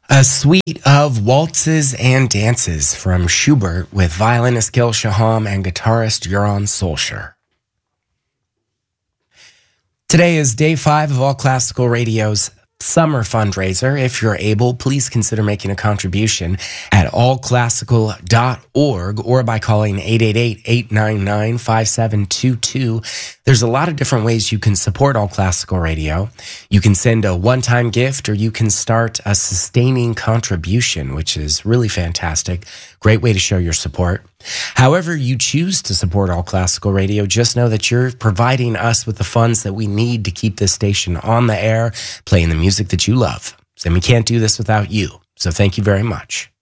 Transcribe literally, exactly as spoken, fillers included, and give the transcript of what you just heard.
A suite of waltzes and dances from Schubert with violinist Gil Shaham and guitarist Göran Solskjaer. Today is day five of All Classical Radio's summer fundraiser. If you're able, please consider making a contribution at all classical dot org or by calling eight eight eight, eight nine nine, five seven two two. There's a lot of different ways you can support All Classical Radio. You can send a one-time gift, or you can start a sustaining contribution, which is really fantastic. Great way to show your support. However you choose to support All Classical Radio, just know that you're providing us with the funds that we need to keep this station on the air, playing the music that you love. And we can't do this without you. So thank you very much.